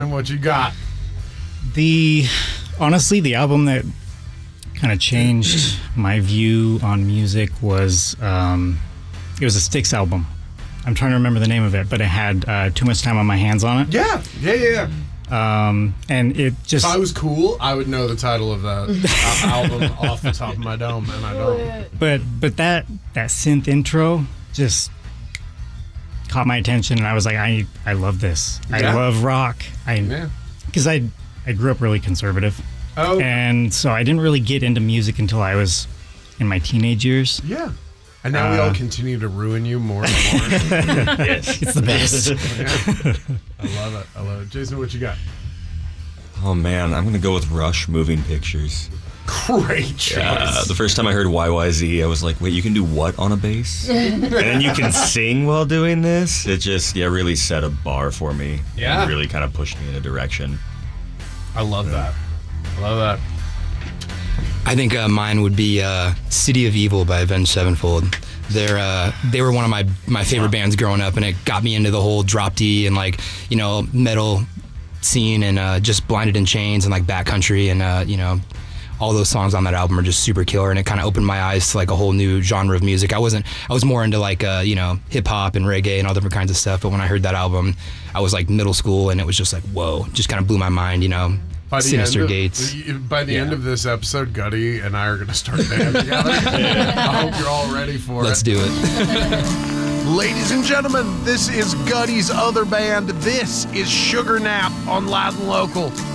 And what you got? Honestly, the album that kind of changed my view on music was it was a Styx album. I'm trying to remember the name of it, but it had Too Much Time on My Hands on it. Yeah. And it just... If I was cool, I would know the title of that album off the top of my dome, and I don't. But that synth intro just caught my attention, and I was like, I love this. Yeah. I love rock. Because I grew up really conservative. Oh. And so I didn't really get into music until I was in my teenage years. Yeah. And now we all continue to ruin you more and more. It's the best. I love it. Jason, what you got? Oh man, I'm gonna go with Rush Moving Pictures. Great choice. The first time I heard YYZ, I was like, wait, you can do what on a bass? And then you can sing while doing this? It just, really set a bar for me. Yeah. And really kind of pushed me in a direction. I love that. I think mine would be City of Evil by Avenged Sevenfold. They were one of my favorite bands growing up, and it got me into the whole drop D and metal scene, and just Blinded in Chains and Backcountry, and all those songs on that album are just super killer, and it kind of opened my eyes to a whole new genre of music. I was more into hip hop and reggae and all different kinds of stuff, but when I heard that album, I was middle school, and it was just whoa, just kind of blew my mind, Sinister Gates. By the end of this episode, Gutty and I are going to start a band together. I hope you're all ready for Let's do it. Ladies and gentlemen, this is Gutty's other band. This is Sugar Nap on Loud and Local.